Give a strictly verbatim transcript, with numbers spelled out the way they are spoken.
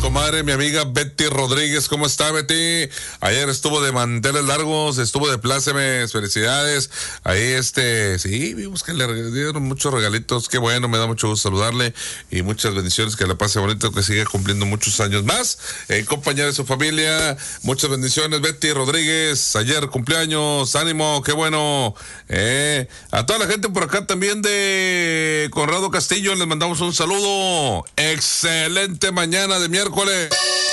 comadre, mi amiga Betty Rodríguez. ¿Cómo está, Betty? Ayer estuvo de manteles largos, estuvo de plácemes, felicidades. Ahí, este, sí, vimos que le dieron muchos regalitos. Qué bueno, me da mucho gusto saludarle y muchas bendiciones, que la pase bonito, que siga cumpliendo muchos años más en compañía de su familia. Muchas bendiciones, Betty Rodríguez. Ayer cumpleaños, ánimo, qué bueno. Eh, a toda la gente por acá también de Conrado Castillo, les mandamos un saludo. Excelente mañana de miércoles.